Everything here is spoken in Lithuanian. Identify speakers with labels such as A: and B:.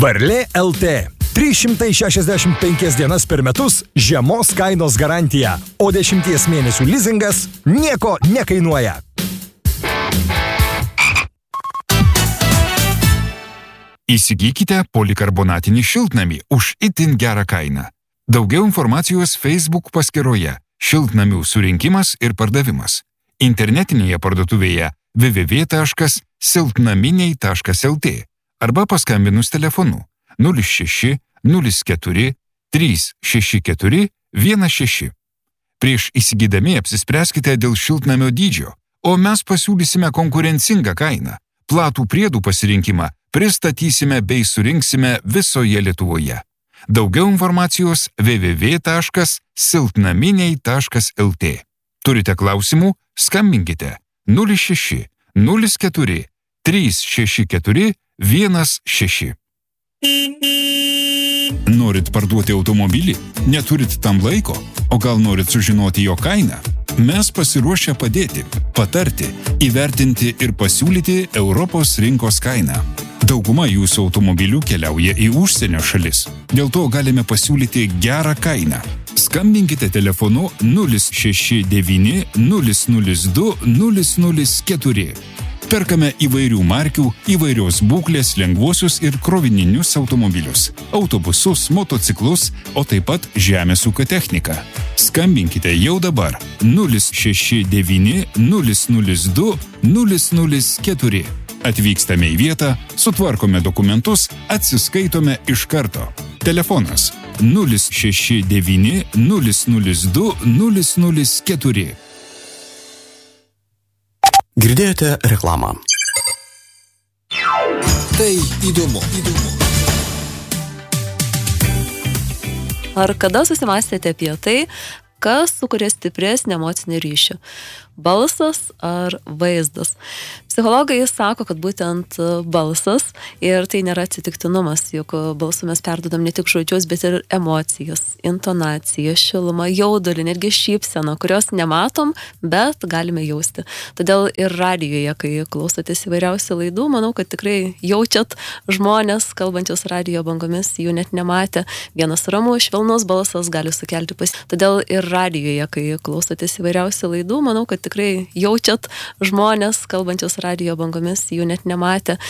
A: Varlė LT. 365 dienas per metus žemos kainos garantija, o 10 mėnesių lizingas nieko nekainuoja.
B: Įsigykite polikarbonatinį šiltnamį už itin gerą kainą. Daugiau informacijos Facebook paskyroje Šiltnamių surinkimas ir pardavimas. Internetinėje parduotuvėje www.siltnaminiai.lt arba paskambinus telefonu 06 04 364 16. Prieš įsigydami apsispręskite dėl šiltnamio dydžio, o mes pasiūlysime konkurencingą kainą. Platų priedų pasirinkimą pristatysime bei surinksime visoje Lietuvoje. Daugiau informacijos www.siltnaminiai.lt. Turite klausimų? Skambinkite 06 04 364 16. Norit parduoti automobilį? Neturit tam laiko? O gal norit sužinoti jo kainą? Mes pasiruošę padėti, patarti, įvertinti ir pasiūlyti Europos rinkos kainą. Dauguma jūsų automobilių keliauja į užsienio šalis. Dėl to galime pasiūlyti gerą kainą. Skambinkite telefonu 069 002 004. Perkame įvairių markių, įvairios būklės lengvuosius ir krovininius automobilius, autobusus, motociklus, o taip pat žemės ūkio techniką. Skambinkite jau dabar 069 002 004. Atvykstame į vietą, sutvarkome dokumentus, atsiskaitome iš karto. Telefonas 069 002 004.
C: Girdėjote reklamą.
D: Tai įdomu.
E: Ar kada susimąstėte apie tai, kas sukuria stipresnį emocinį ryšį? Balsas ar vaizdas? Psichologai sako, kad būtent balsas, ir tai nėra atsitiktinumas, juk balsu mes perduodam ne tik žodžius, bet ir emocijas, intonaciją, šilumą, jaudulį, netgi šypseną, kurios nematom, bet galime jausti. Todėl ir radijoje, kai klausotės įvairiausių laidų, manau, kad tikrai jaučiat žmonės, kalbančius radijo bangomis, jų net nematė. Vienas ramus, švelnus balsas gali sukelti Todėl ir radijoje, kai klausotės įvairiausių laidų, manau, kad tikrai jaučiat žmonės, kalbančius radijo bangomis, jų net nematė.